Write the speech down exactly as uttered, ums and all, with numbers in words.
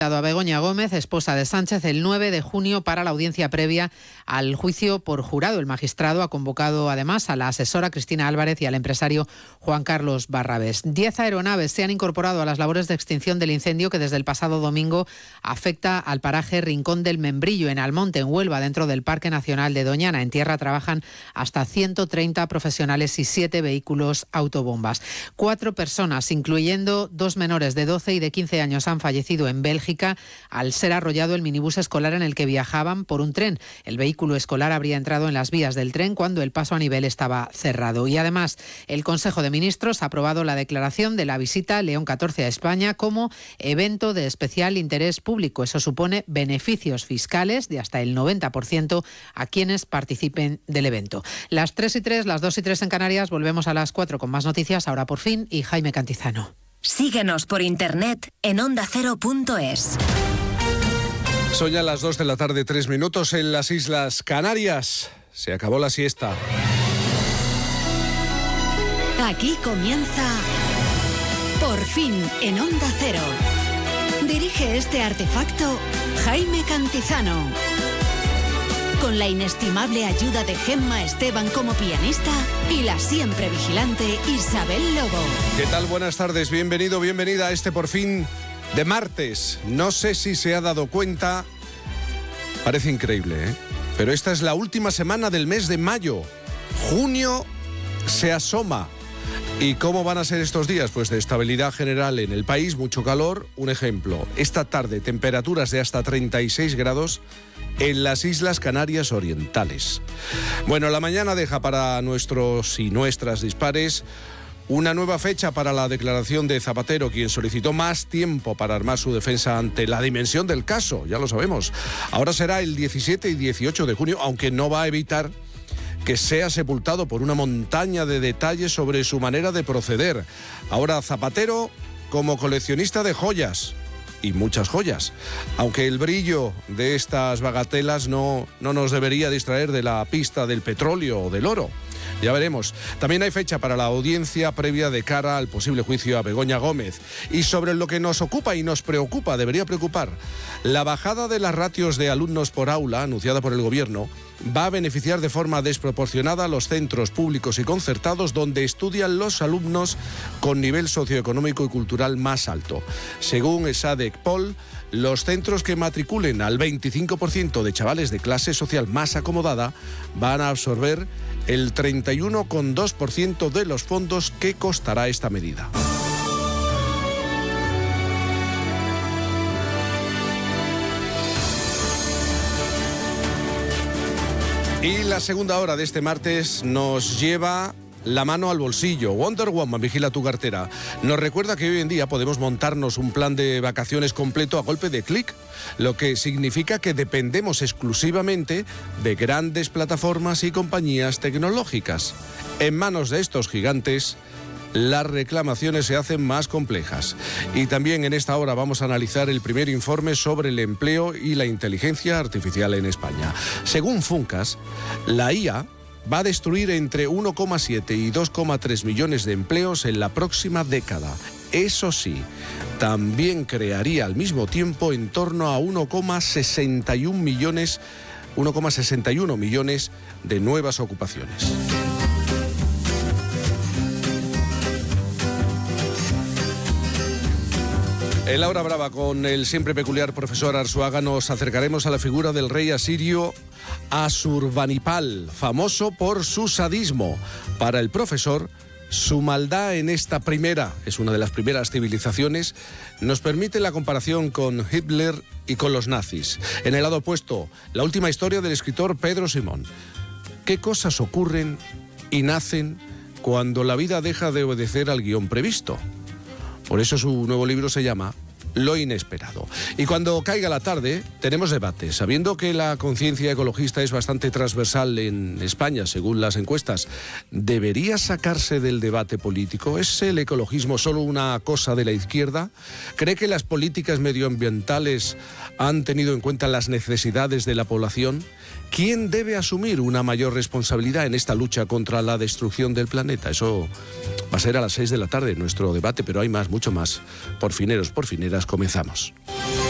A Begoña Gómez, esposa de Sánchez, el nueve de junio para la audiencia previa al juicio por jurado. El magistrado ha convocado además a la asesora Cristina Álvarez y al empresario Juan Carlos Barrabés. Diez aeronaves se han incorporado a las labores de extinción del incendio que desde el pasado domingo afecta al paraje Rincón del Membrillo, en Almonte, en Huelva, dentro del Parque Nacional de Doñana. En tierra trabajan hasta ciento treinta profesionales y siete vehículos autobombas. Cuatro personas, incluyendo dos menores de doce y de quince años, han fallecido en Bélgica al ser arrollado el minibús escolar en el que viajaban por un tren. El vehículo escolar habría entrado en las vías del tren cuando el paso a nivel estaba cerrado. Y además, el Consejo de Ministros ha aprobado la declaración de la visita León catorce a España como evento de especial interés público. Eso supone beneficios fiscales de hasta el noventa por ciento a quienes participen del evento. Las tres y tres, las dos y tres en Canarias. Volvemos a las cuatro con más noticias. Ahora por fin, y Jaime Cantizano. Síguenos por internet en onda cero punto es. Son ya las dos de la tarde, tres minutos en las Islas Canarias. Se acabó la siesta. Aquí comienza Por fin en Onda Cero. Dirige este artefacto Jaime Cantizano. Con la inestimable ayuda de Gemma Esteban como pianista y la siempre vigilante Isabel Lobo. ¿Qué tal? Buenas tardes, bienvenido, bienvenida a este Por fin de martes. No sé si se ha dado cuenta, parece increíble, ¿eh? Pero esta es la última semana del mes de mayo. Junio se asoma. ¿Y cómo van a ser estos días? Pues de estabilidad general en el país, mucho calor. Un ejemplo, esta tarde temperaturas de hasta treinta y seis grados en las Islas Canarias Orientales. Bueno, la mañana deja para nuestros y nuestras dispares una nueva fecha para la declaración de Zapatero, quien solicitó más tiempo para armar su defensa ante la dimensión del caso, ya lo sabemos. Ahora será el diecisiete y dieciocho de junio, aunque no va a evitar que sea sepultado por una montaña de detalles sobre su manera de proceder. Ahora Zapatero como coleccionista de joyas, y muchas joyas, aunque el brillo de estas bagatelas no, no nos debería distraer de la pista del petróleo o del oro. Ya veremos. También hay fecha para la audiencia previa de cara al posible juicio a Begoña Gómez. Y sobre lo que nos ocupa y nos preocupa, debería preocupar, la bajada de las ratios de alumnos por aula, anunciada por el Gobierno, va a beneficiar de forma desproporcionada a los centros públicos y concertados donde estudian los alumnos con nivel socioeconómico y cultural más alto. Según ESADECPOL, los centros que matriculen al veinticinco por ciento de chavales de clase social más acomodada van a absorber el treinta y uno coma dos por ciento de los fondos que costará esta medida. Y la segunda hora de este martes nos lleva la mano al bolsillo. Wonder Woman, vigila tu cartera. Nos recuerda que hoy en día podemos montarnos un plan de vacaciones completo a golpe de clic, lo que significa que dependemos exclusivamente de grandes plataformas y compañías tecnológicas. En manos de estos gigantes, las reclamaciones se hacen más complejas. Y también en esta hora vamos a analizar el primer informe sobre el empleo y la inteligencia artificial en España. Según Funcas, la I A va a destruir entre uno coma siete y dos coma tres millones de empleos en la próxima década. Eso sí, también crearía al mismo tiempo en torno a uno coma sesenta y uno millones, uno coma sesenta y uno millones de nuevas ocupaciones. En La Hora Brava, con el siempre peculiar profesor Arzuaga, nos acercaremos a la figura del rey asirio Asurbanipal, famoso por su sadismo. Para el profesor, su maldad en esta primera, es una de las primeras civilizaciones, nos permite la comparación con Hitler y con los nazis. En el lado opuesto, la última historia del escritor Pedro Simón. ¿Qué cosas ocurren y nacen cuando la vida deja de obedecer al guión previsto? Por eso su nuevo libro se llama Lo inesperado. Y cuando caiga la tarde, tenemos debate. Sabiendo que la conciencia ecologista es bastante transversal en España, según las encuestas, ¿debería sacarse del debate político? ¿Es el ecologismo solo una cosa de la izquierda? ¿Cree que las políticas medioambientales han tenido en cuenta las necesidades de la población? ¿Quién debe asumir una mayor responsabilidad en esta lucha contra la destrucción del planeta? Eso va a ser a las seis de la tarde nuestro debate, pero hay más, mucho más. Por fineros, por fineras, comenzamos.